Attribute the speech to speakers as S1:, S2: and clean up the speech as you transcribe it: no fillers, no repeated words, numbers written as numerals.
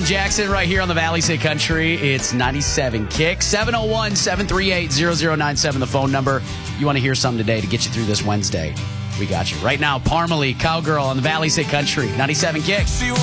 S1: Alan Jackson right here on the Valley State Country. It's 97 Kick. 701-738-0097, the phone number. You want to hear something today to get you through this Wednesday. We got you. Right now, Parmalee, Cowgirl on the Valley State Country. 97 Kick.